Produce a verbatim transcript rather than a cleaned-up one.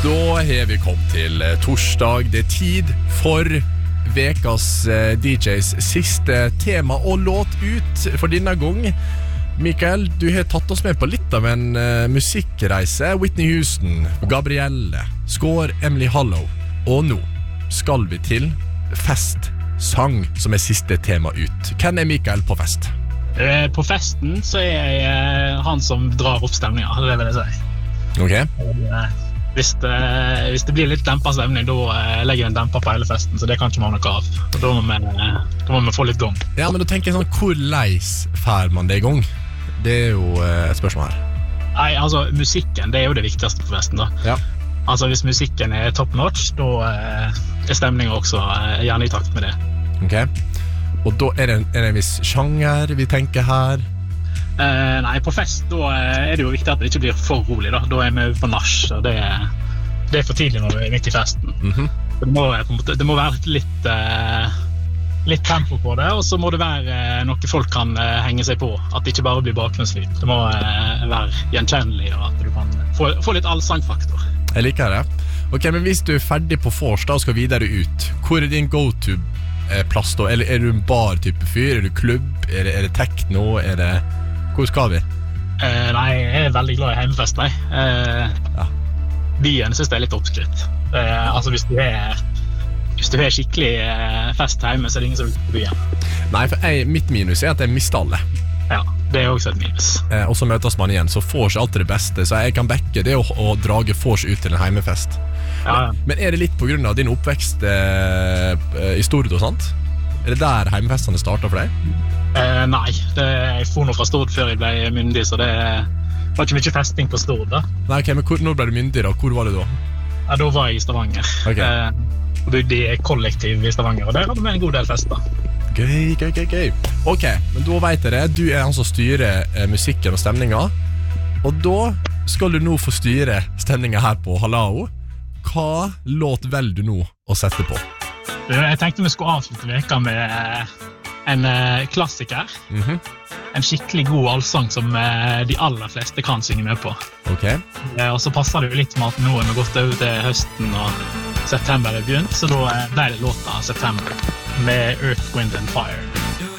Da har vi kommet til torsdag. Det er tid for vekas D Js siste tema og låt ut for denne gang. Mikael, du har tatt oss med på litt av en uh, musikkreise. Whitney Houston, Gabrielle, Score, Emily Hollow. Og nå skal vi til festsang, som er siste tema ut. Hvem er Mikael på fest? Uh, på festen så er jeg uh, han som drar opp stemninger, det vil jeg si. Ok. Uh, Hvis det, hvis det blir litt dempet stemning, da eh, legger jeg en demper på hele festen, så det kan ikke man noe av. Da må vi, da må vi få litt gang. Ja, men da tenker jeg sånn, hvor leis fær man det i gang? Det er jo eh, et spørsmål her. Nei, altså, musikken, det er jo det viktigste på festen da. Ja. Altså, hvis musikken er top notch, da eh, er stemningen også eh, gjerne i takt med det. Ok. Og da er det en, er det en viss sjanger vi tenker her? Uh, nei, på fest da er det jo viktig at det ikke blir for rolig da. Da er vi på nach, og det, det er for tidlig når vi er midt i festen. Mm-hmm. det, må, på en måte, det må være litt, uh, litt tempo på det, og så må det være uh, noe folk kan uh, henge seg på. At det ikke bare blir bakgrunnslyd. Det må uh, være gjenkjennelig, og at du kan få, få litt allsangfaktor. Jeg liker det. Ok, men hvis du er ferdig på vors da og skal videre ut, hvor er din go-to-plass da? Eller er du en bar-type fyr? Er du klubb? Er det, er det techno? Er det... Hvor skal vi? Uh, nei, jeg er veldig glad i hjemmefest, nei. Uh, ja. Byen synes jeg er litt oppskrytt. Uh, altså, hvis du er, hvis du er skikkelig uh, fest hjemme, så er det ingen som vil på byen. Nei, for jeg, mitt minus er at jeg mister alle. Ja, det er også et minus. Uh, og så møtes man igjen, så får ikke alltid det beste, så jeg kan backe det å, å drage får ut til en hjemmefest. Ja, ja. Men er det litt på grunn av din oppvekst uh, i Stord og sånt? Er det der hjemmefestene startet for deg? Uh, nei, det, jeg får noe fra Stord før jeg ble myndig, så det var ikke mye festing på Stord da. Nei, ok, men hvor, når ble du myndig da? Hvor var det da? Ja, da var jeg i Stavanger. Okay. Uh, og bodde i kollektiv i Stavanger, og der hadde vi en god del fester. Gøy, gøy, gøy, gøy. Ok, men da vet jeg det. Du er han som styrer eh, musikken og stemningen. Og da skal du nå få styre stemningen her på Halao. Hva låt vel du nå å sette på? Jeg tenkte vi skulle avslutte veka med en uh, klassiker. Mm-hmm. En skikkelig god allsang som uh, de aller fleste kan synge med på. Ok. Uh, og så passer det jo litt med at nå er vi gått over til høsten og september er begynt, så da uh, ble det låta September med Earth, Wind and Fire.